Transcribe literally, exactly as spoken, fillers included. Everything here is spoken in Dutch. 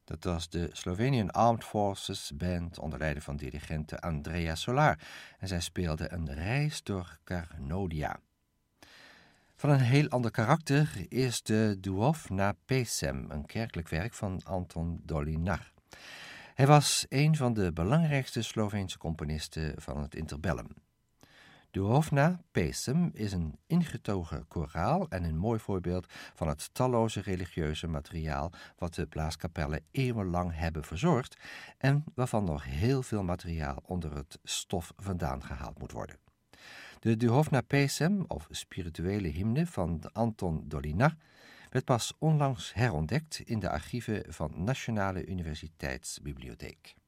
Dat was de Slovenian Armed Forces Band onder leiding van dirigente Andrea Solar. En zij speelde een reis door Carnodia. Van een heel ander karakter is de Duhovna Pesem, een kerkelijk werk van Anton Dolinar. Hij was een van de belangrijkste Sloveense componisten van het interbellum. Duhovna Pesem is een ingetogen koraal en een mooi voorbeeld van het talloze religieuze materiaal wat de blaaskapellen eeuwenlang hebben verzorgd en waarvan nog heel veel materiaal onder het stof vandaan gehaald moet worden. De Duhovna Pesem, of spirituele hymne van Anton Dolinar, werd pas onlangs herontdekt in de archieven van Nationale Universiteitsbibliotheek.